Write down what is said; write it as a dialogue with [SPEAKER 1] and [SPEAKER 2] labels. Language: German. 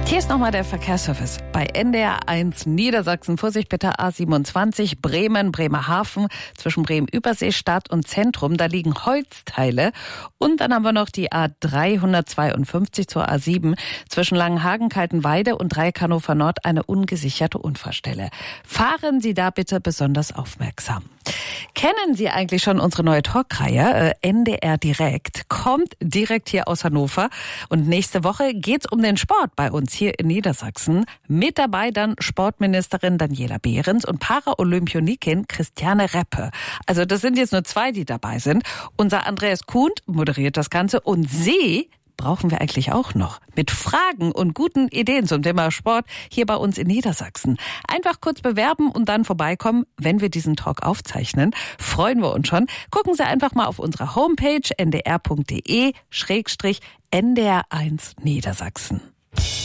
[SPEAKER 1] Hier ist nochmal der Verkehrsservice bei NDR 1 Niedersachsen. Vorsicht bitte, A27 Bremen, Bremerhaven, zwischen Bremen-Übersee, Stadt und Zentrum. Da liegen Holzteile. Und dann haben wir noch die A352 zur A7 zwischen Langenhagen, Kaltenweide und Dreieck Hannover Nord, eine ungesicherte Unfallstelle. Fahren Sie da bitte besonders aufmerksam. Kennen Sie eigentlich schon unsere neue Talkreihe NDR Direkt? Kommt direkt hier aus Hannover. Und nächste Woche geht's um den Sport bei uns hier in Niedersachsen. Mit dabei dann Sportministerin Daniela Behrens und Paraolympionikin Christiane Reppe. Also das sind jetzt nur zwei, die dabei sind. Unser Andreas Kuhnt moderiert das Ganze und Sie brauchen wir eigentlich auch noch. Mit Fragen und guten Ideen zum Thema Sport hier bei uns in Niedersachsen. Einfach kurz bewerben und dann vorbeikommen, wenn wir diesen Talk aufzeichnen. Freuen wir uns schon. Gucken Sie einfach mal auf unserer Homepage ndr.de/NDR1 Niedersachsen.